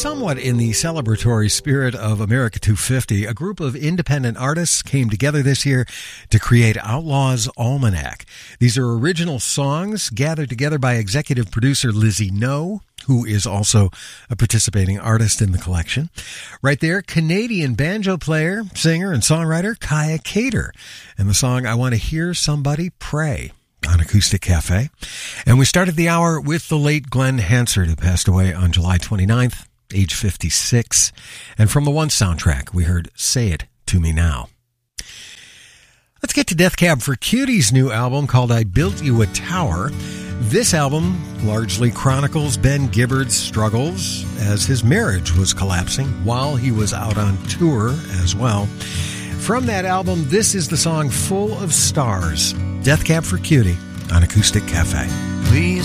Somewhat in the celebratory spirit of America 250, a group of independent artists came together this year to create Outlaws Almanac. These are original songs gathered together by executive producer Lizzie No, who is also a participating artist in the collection. Right there, Canadian banjo player, singer, and songwriter Kaya Cater, and the song I Want to Hear Somebody Pray on Acoustic Cafe. And we started the hour with the late Glenn Hansard, who passed away on July 29th, age 56. And from the One soundtrack, we heard Say It To Me Now. Let's get to Death Cab for Cutie's new album called I Built You a Tower. This album largely chronicles Ben Gibbard's struggles as his marriage was collapsing while he was out on tour as well. From that album, this is the song Full of Stars, Death Cab for Cutie on Acoustic Cafe. Please